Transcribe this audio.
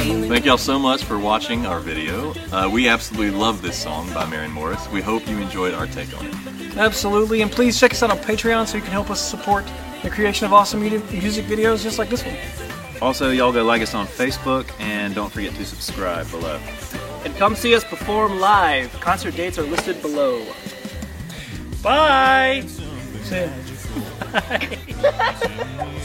Thank y'all so much for watching our video. We absolutely love this song by Maren Morris. We hope you enjoyed our take on it. Absolutely, and please check us out on Patreon so you can help us support the creation of awesome music videos just like this one. Also, y'all go like us on Facebook, and don't forget to subscribe below. And come see us perform live. Concert dates are listed below. Bye! See ya. Bye.